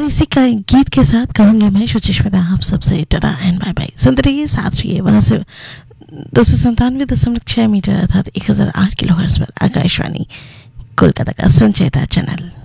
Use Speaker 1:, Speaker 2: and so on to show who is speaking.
Speaker 1: इसी का गीत के साथ कहूंगी मैं सुचिस्मिता आप सबसे टाटा एंड बाय बाय। सुनते रहिए साथ रहिए 297.6 मीटर अर्थात 1008 किलोहर्ट्ज पर आकाशवाणी कोलकाता का संचेता चैनल।